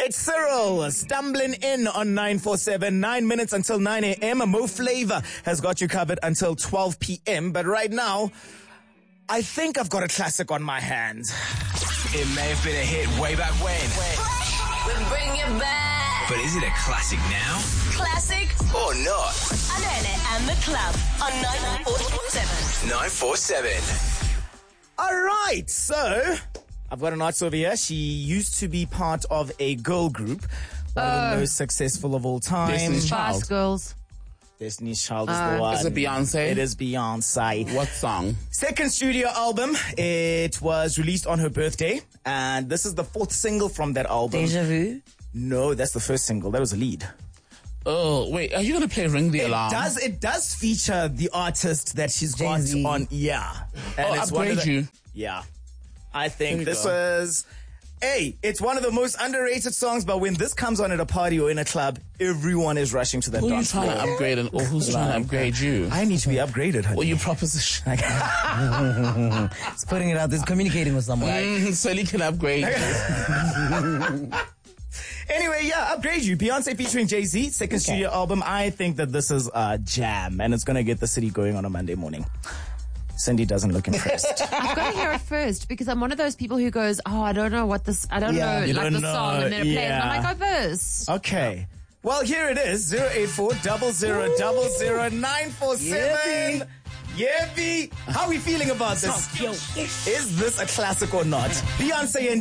right, Cyril, stumbling in on 947, 9 minutes until 9 a.m. Mo Flavor has got you covered until 12 p.m. But right now, I think I've got a classic on my hands. It may have been a hit way back when. We bring it back. But is it a classic now? Classic Or not? Anele and the Club on 947. 947. All right, so I've got an artist over here. She used to be part of a girl group, one of the most successful of all time. Destiny's Child. Spice Girls. Destiny's Child is the one. Is it Beyonce? It is Beyonce. What song? Second studio album. It was released on her birthday, and this is the fourth single from that album. Deja Vu. No, that's the first single. That was a lead. Oh, wait, are you going to play Ring the Alarm? It does feature the artist that she's got Jay-Z. on. Yeah. And Oh, it's one of Upgrade You. Yeah. I think There this you go. was... Hey, it's one of the most underrated songs, but when this comes on at a party or in a club, everyone is rushing to that Who are you dance trying floor. to upgrade or who's trying to upgrade you? I need to be upgraded, honey. Well, you proposition. It's putting it out there. It's communicating with someone. So you can upgrade you. Anyway, yeah, Upgrade You. Beyonce featuring Jay-Z, second studio album. I think that this is a jam, and it's going to get the city going on a Monday morning. Cindy doesn't look impressed. I've got to hear it first because I'm one of those people who goes, oh, I don't know what this, I don't know, you like don't the know, song, and then it plays, and I'm yeah. like, oh, verse. Okay. Well, here it is. 084 00 00 947. Yeah, B. How are we feeling about this? Is this a classic or not? Beyonce and